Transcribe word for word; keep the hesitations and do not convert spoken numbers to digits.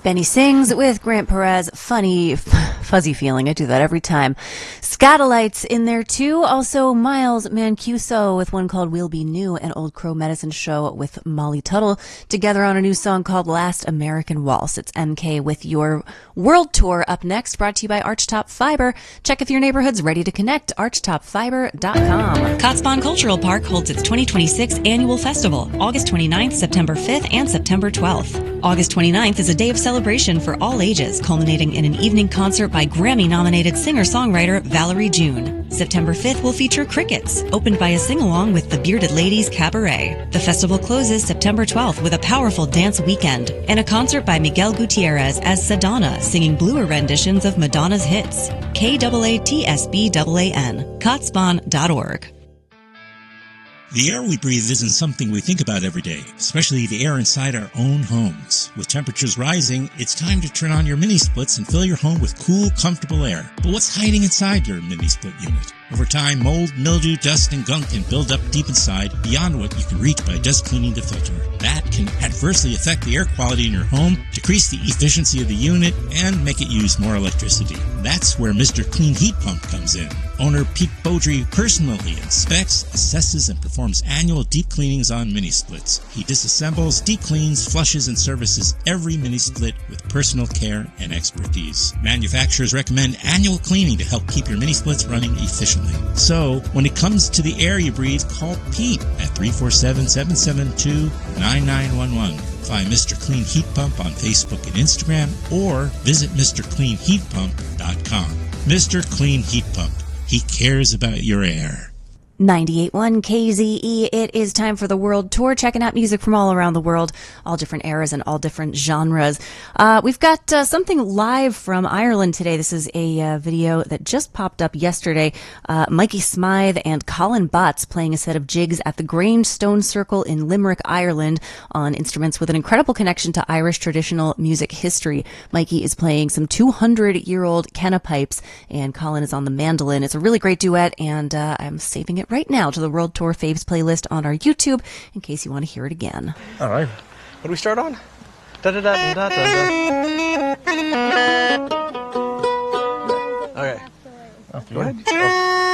Benny Sings with Grant Perez. Funny, f- fuzzy feeling. I do that every time. Scatolites in there too. Also Miles Mancuso with one called We'll Be New, and Old Crow Medicine Show with Molly Tuttle together on a new song called Last American Waltz. It's M K with your world tour up next, brought to you by Archtop Fiber. Check if your neighborhood's ready to connect. archtop fiber dot com. Kotzebue Cultural Park holds its twenty twenty-six annual festival, August twenty-ninth, September fifth, and September twelfth. August twenty-ninth is a day of celebration for all ages, culminating in an evening concert by Grammy-nominated singer-songwriter Valerie June. September fifth will feature Crickets, opened by a sing-along with the Bearded Ladies Cabaret. The festival closes September twelfth with a powerful dance weekend and a concert by Miguel Gutierrez as Sedona, singing bluer renditions of Madonna's hits. K A A T S B A A N, kotzebue dot org. The air we breathe isn't something we think about every day, especially the air inside our own homes. With temperatures rising, it's time to turn on your mini-splits and fill your home with cool, comfortable air. But what's hiding inside your mini-split unit? Over time, mold, mildew, dust, and gunk can build up deep inside beyond what you can reach by just cleaning the filter. That can adversely affect the air quality in your home, decrease the efficiency of the unit, and make it use more electricity. That's where Mister Clean Heat Pump comes in. Owner Pete Beaudry personally inspects, assesses, and performs annual deep cleanings on mini-splits. He disassembles, deep cleans, flushes, and services every mini-split with personal care and expertise. Manufacturers recommend annual cleaning to help keep your mini-splits running efficiently. So, when it comes to the air you breathe, call Pete at three four seven, seven seven two, nine nine one one. Find Mister Clean Heat Pump on Facebook and Instagram, or visit Mr Clean Heat Pump dot com. Mister Clean Heat Pump. He cares about your air. ninety-eight point one K Z E. It is time for the world tour, checking out music from all around the world, all different eras and all different genres. Uh, we've got uh, something live from Ireland today. This is a uh, video that just popped up yesterday. Uh, Mikey Smythe and Colin Butts playing a set of jigs at the Grange Stone Circle in Limerick, Ireland, on instruments with an incredible connection to Irish traditional music history. Mikey is playing some two hundred year old Kenna pipes, and Colin is on the mandolin. It's a really great duet, and uh, I'm saving it right now to the World Tour Faves playlist on our YouTube in case you want to hear it again. All right. What do we start on? Da da da da da da. Okay. Oh, go ahead. Oh.